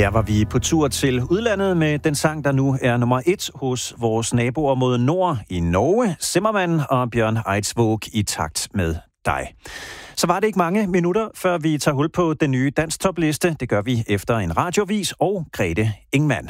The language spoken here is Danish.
Her var vi på tur til udlandet med den sang, der nu er nummer 1 hos vores naboer mod nord i Norge, Zimmermann og Bjørn Eidsvåg i takt med dig. Så var det ikke mange minutter, før vi tager hul på den nye danstopliste. Det gør vi efter en radiovis og Grete Ingman.